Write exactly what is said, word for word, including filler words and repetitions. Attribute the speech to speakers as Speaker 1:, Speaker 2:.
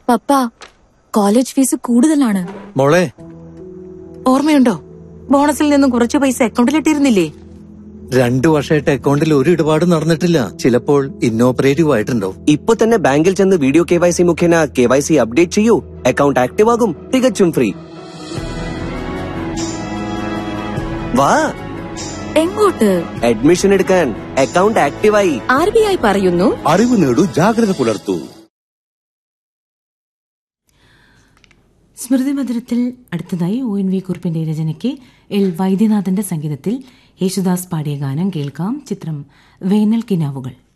Speaker 1: പപ്പ, college fees കൂടുതലാണ്.
Speaker 2: മോളെ,
Speaker 3: ഓർമ്മയുണ്ടോ? ബോണസിൽ നിന്നും കുറച്ച് പൈസ അക്കൗണ്ടിലിട്ടിരുന്നില്ലേ?
Speaker 2: രണ്ടു വർഷമായിട്ട് അക്കൗണ്ടിൽ ഒരു ഇടപാടും നടന്നിട്ടില്ല. ചിലപ്പോൾ ഇന്നോപ്പറേറ്റീവ് ആയിട്ടുണ്ടോ?
Speaker 4: ഇപ്പൊ തന്നെ ബാങ്കിൽ ചെന്ന് വീഡിയോ കെ വൈ സി മുഖേന കെ വൈ സി അപ്ഡേറ്റ് ചെയ്യൂ. അക്കൗണ്ട് ആക്റ്റീവ് ആകും, തികച്ചും ഫ്രീ. വാ,
Speaker 1: എങ്ങോട്ട്?
Speaker 4: അഡ്മിഷൻ എടുക്കാൻ. അക്കൗണ്ട് ആക്റ്റീവായി.
Speaker 1: ആർ ബി ഐ പറയുന്നു,
Speaker 5: അറിവ് നേടൂ, ജാഗ്രത പുലർത്തൂ.
Speaker 6: സ്മൃതി മധുരത്തിൽ അടുത്തതായി ഒ എൻ വി കുറുപ്പിന്റെ രചനയ്ക്ക് എൽ വൈദ്യനാഥന്റെ സംഗീതത്തിൽ യേശുദാസ് പാടിയ ഗാനം കേൾക്കാം. ചിത്രം വേനൽ കിനാവുകൾ.